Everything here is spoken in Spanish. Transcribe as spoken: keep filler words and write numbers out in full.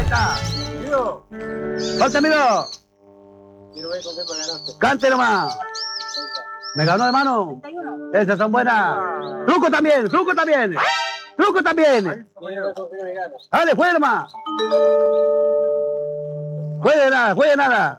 está. Ponte, amigo. Cante nomás. Me ganó, hermano. Esas son buenas. Truco también, truco también. Truco también. Dale, juegue nomás. Juegue nada, juegue nada.